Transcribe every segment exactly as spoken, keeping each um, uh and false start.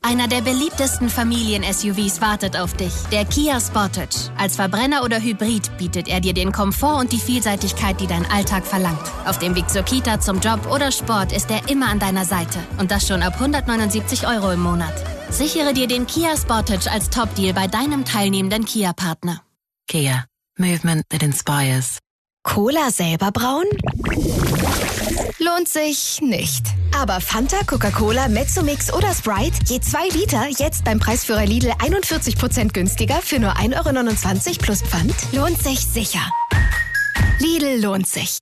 Einer der beliebtesten Familien-S U Vs wartet auf dich. Der Kia Sportage. Als Verbrenner oder Hybrid bietet er dir den Komfort und die Vielseitigkeit, die dein Alltag verlangt. Auf dem Weg zur Kita, zum Job oder Sport ist er immer an deiner Seite. Und das schon ab hundertneunundsiebzig Euro im Monat. Sichere dir den Kia Sportage als Top-Deal bei deinem teilnehmenden Kia-Partner. Kia. Movement that inspires. Cola selber brauen? Lohnt sich nicht. Aber Fanta, Coca-Cola, Mezzomix oder Sprite, je zwei Liter, jetzt beim Preisführer Lidl einundvierzig Prozent günstiger für nur ein Euro neunundzwanzig plus Pfand, lohnt sich sicher. Lidl lohnt sich.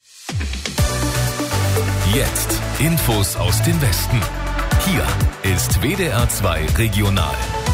Jetzt Infos aus dem Westen. Hier ist W D R zwei Regional.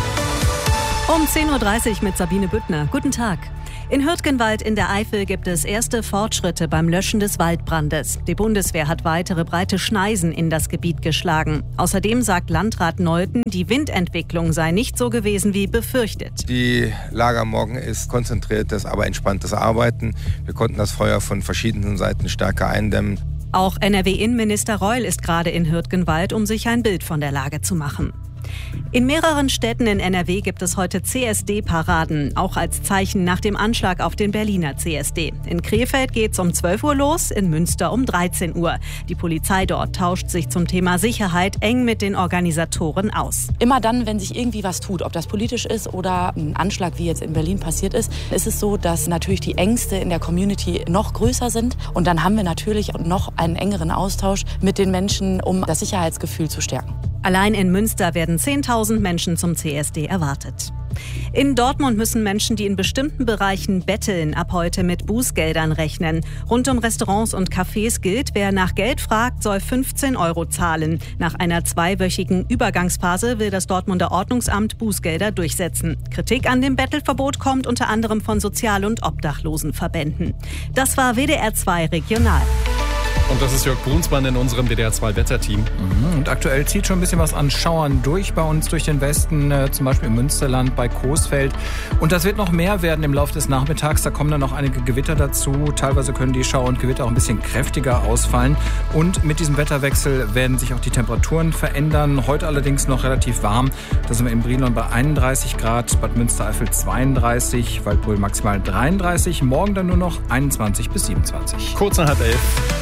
Um zehn Uhr dreißig mit Sabine Büttner. Guten Tag. In Hürtgenwald in der Eifel gibt es erste Fortschritte beim Löschen des Waldbrandes. Die Bundeswehr hat weitere breite Schneisen in das Gebiet geschlagen. Außerdem sagt Landrat Nolten, die Windentwicklung sei nicht so gewesen wie befürchtet. Die Lage am Morgen ist konzentriertes, aber entspanntes Arbeiten. Wir konnten das Feuer von verschiedenen Seiten stärker eindämmen. Auch N R W-Innenminister Reul ist gerade in Hürtgenwald, um sich ein Bild von der Lage zu machen. In mehreren Städten in N R W gibt es heute C S D-Paraden, auch als Zeichen nach dem Anschlag auf den Berliner C S D. In Krefeld geht's um zwölf Uhr los, in Münster um dreizehn Uhr. Die Polizei dort tauscht sich zum Thema Sicherheit eng mit den Organisatoren aus. Immer dann, wenn sich irgendwie was tut, ob das politisch ist oder ein Anschlag, wie jetzt in Berlin passiert ist, ist es so, dass natürlich die Ängste in der Community noch größer sind. Und dann haben wir natürlich noch einen engeren Austausch mit den Menschen, um das Sicherheitsgefühl zu stärken. Allein in Münster werden zehntausend Menschen zum C S D erwartet. In Dortmund müssen Menschen, die in bestimmten Bereichen betteln, ab heute mit Bußgeldern rechnen. Rund um Restaurants und Cafés gilt, wer nach Geld fragt, soll fünfzehn Euro zahlen. Nach einer zweiwöchigen Übergangsphase will das Dortmunder Ordnungsamt Bußgelder durchsetzen. Kritik an dem Bettelverbot kommt unter anderem von Sozial- und Obdachlosenverbänden. Das war W D R zwei Regional. Und das ist Jörg Brunsmann in unserem W D R zwei Wetterteam. Mhm. Und aktuell zieht schon ein bisschen was an Schauern durch bei uns durch den Westen, äh, zum Beispiel im Münsterland bei Coesfeld. Und das wird noch mehr werden im Laufe des Nachmittags. Da kommen dann noch einige Gewitter dazu. Teilweise können die Schauer und Gewitter auch ein bisschen kräftiger ausfallen. Und mit diesem Wetterwechsel werden sich auch die Temperaturen verändern. Heute allerdings noch relativ warm. Da sind wir in Brilon bei einunddreißig Grad, Bad Münstereifel zweiunddreißig, Waldbröl maximal dreiunddreißig. Morgen dann nur noch einundzwanzig bis siebenundzwanzig. Kurz nach halb elf.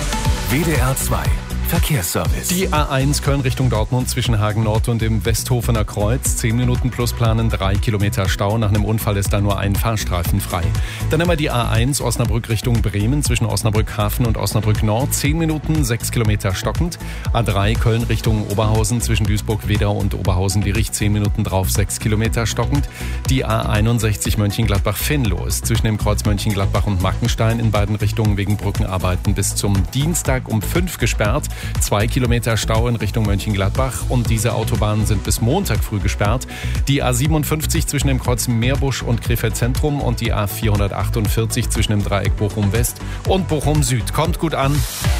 W D R zwei Verkehrsservice. Die A eins Köln Richtung Dortmund zwischen Hagen Nord und dem Westhofener Kreuz. zehn Minuten plus planen, drei Kilometer Stau. Nach einem Unfall ist da nur ein Fahrstreifen frei. Dann haben wir die A eins Osnabrück Richtung Bremen zwischen Osnabrück Hafen und Osnabrück Nord. zehn Minuten, sechs Kilometer stockend. A drei Köln Richtung Oberhausen zwischen Duisburg-Wedau und Oberhausen-Dierich. zehn Minuten drauf, sechs Kilometer stockend. Die A einundsechzig Mönchengladbach-Venlo ist zwischen dem Kreuz Mönchengladbach und Mackenstein in beiden Richtungen wegen Brückenarbeiten bis zum Dienstag um fünf gesperrt. Zwei Kilometer Stau in Richtung Mönchengladbach und diese Autobahnen sind bis Montag früh gesperrt. Die A siebenundfünfzig zwischen dem Kreuz Meerbusch und Krefeld Zentrum und die A vierhundertachtundvierzig zwischen dem Dreieck Bochum West und Bochum Süd. Kommt gut an.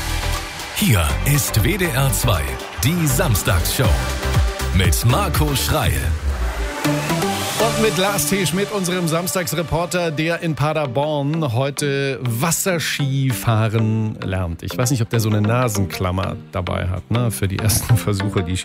Hier ist W D R zwei, die Samstagsshow mit Marco Schreil. Und mit Lars T. Schmidt, unserem Samstagsreporter, der in Paderborn heute Wasserskifahren lernt. Ich weiß nicht, ob der so eine Nasenklammer dabei hat, ne, für die ersten Versuche, die